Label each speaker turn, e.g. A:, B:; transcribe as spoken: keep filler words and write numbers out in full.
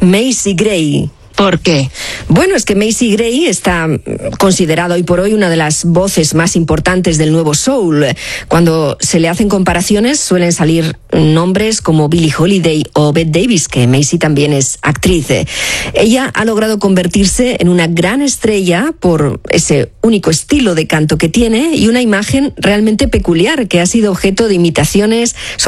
A: Macy Gray.
B: ¿Por qué?
A: Bueno, es que Macy Gray está considerada hoy por hoy una de las voces más importantes del nuevo soul. Cuando se le hacen comparaciones suelen salir nombres como Billie Holiday o Bette Davis, que Macy también es actriz. Ella ha logrado convertirse en una gran estrella por ese único estilo de canto que tiene y una imagen realmente peculiar que ha sido objeto de imitaciones